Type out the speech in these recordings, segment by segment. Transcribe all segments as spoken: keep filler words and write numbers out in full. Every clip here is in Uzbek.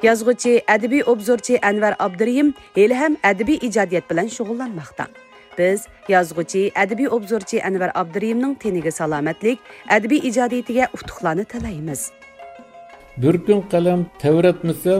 Yazğıcı, ədəbi obzorchi Anvar Abdurayim hali ham ədəbi ijodiyat bilan shug'ullanmoqda. Biz yazğıcı, ədəbi obzorchi Anvar Abdurayimning teniga salomatlik, ədəbi ijodiyatiga utuqlarni tilaymiz. Bir kun qalam tavratmasam,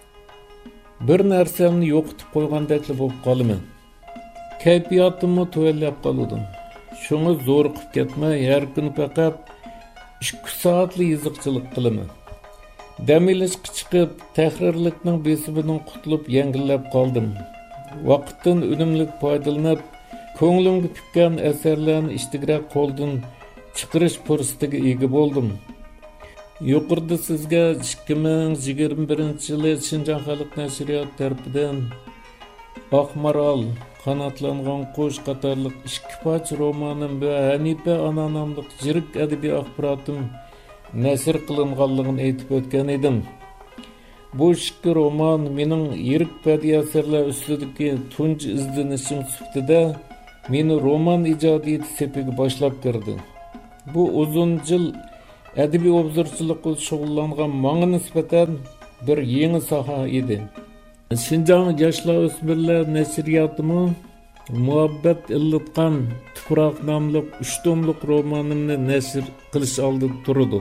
bir narsamni yo'qotib qo'ygandek bo'lib qolaman. Kayfiyatimni tuvallab qoldim. Shuni zo'riqib ketmay, har kun faqat ikki soatli yiziqchilik qilaman. Dam olishga chiqib, tahrirlikning besimidan qutulib yengillab qoldim. Vaqtdan unumli foydalanib, ko'nglimga tukkan asarlarni ishtiqroq qo'ldan chiqarish fursatiga ega bo'ldim. Yuqorida sizga ikki ming yigirma birinchi yili Shinjon xalq nashriyot tarafidan Oqmarol, Qanotlangan qush qatorliq ikki poch romanim va Hanifa ana nomli yirik adabiy axborotim nashr qilinganligini aytib o'tgan edim. Bu ikki roman mening yirik badiiy asarlar ustidagi tunji izlanishim sifatida meni roman ijodiyati sepiga boshlab kirdi. Bu uzun yil adabiy obzorchilikda shug'ullangan menga nisbatan bir yangi soha edi. Shinjon yoshlar o'smirlar nashriyotimi Muhabbat illatgan tuproq nomli uch tomlik romanimni nashr qilish oldida turdi.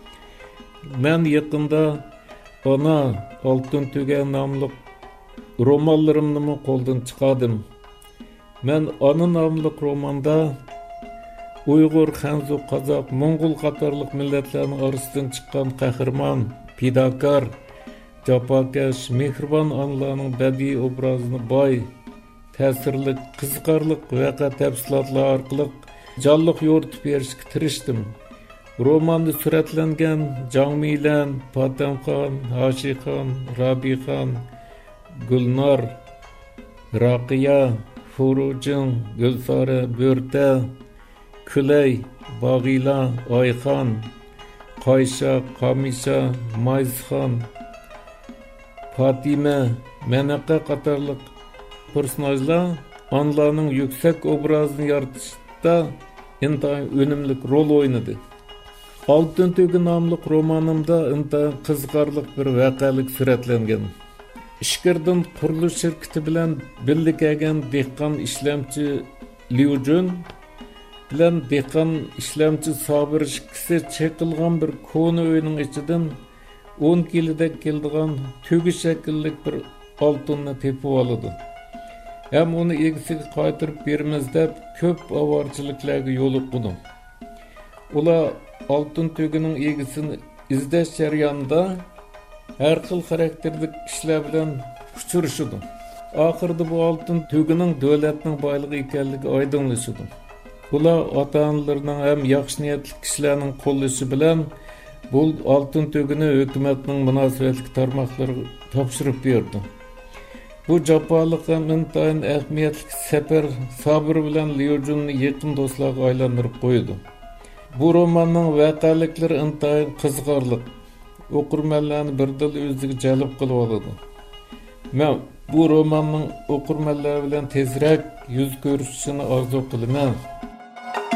Men yaqinda Ona Oltin Tugan nomli romanlarimni qo'ldan chiqardim. Men Ona nomli romanda Uyg'ur, Xanzu, Qozoq, Mo'ng'ul qatorliq millatlarning orasidan chiqqan qahramon, fidokor, jafokash, mehribon onalarning badiiy obrazini boy, ta'sirli, qiziqarli voqea tafsilotlar orqali jonliq yo'ritib berishga tirishdim. Romanda suratlangan Jongmilan, Potamxon, Hoshixon, Robixon, Gulnor, Roqiya, Furujin, Gulsora, Bo'rta, Kulay, Bog'ila, Oyxon, Qoysha, Qomisha, Mayzxon, Fatima, Manaqa qatorliq personajlar onlarning yuksak obrazini yaratishda intayin unumli rol o'ynadi. Oltin Tugi nomli romanimda intayin qiziqarli bir voqelik suratlangan. Ishkirdan qurilish shirkati bilan birga kelgan dehqon ishlamchi Liujun bilan dehqon ishlamchi Sobir ikkisi chekilgan bir ko'na uyning ichidan o'n kilodek keladigan tugi shaklli bir oltinni tepib oladi. Hem onu egisiga qaytarib beramiz deb ko'p avorchiliklarga yo'liqdim. Ular oltin tugining egisini izlash jarayonida har xil xarakterli kishilar bilan uchrashdim. Oxirida bu oltin tugining davlatning boyligi ekanligi oydinlashdi. Ular ota-onalarning ham yaxshi niyatli kishilarning qo'llashi bilan bu oltin tugini hukumatning munosabatli tarmoqlariga topshirib berdi. Bu jafoliq ham intayin ahamiyatli safar Sabir bilan Liujunni yaqin do'stlarga aylantirib qo'ydi. Bu romanning voqealiklari intayin qiziqarli, o'qirmanlarni birdan o'ziga jalb qilib oladi. Men bu romanning o'qirmanlar bilan tezroq yuz ko'rishishini orzu qilaman.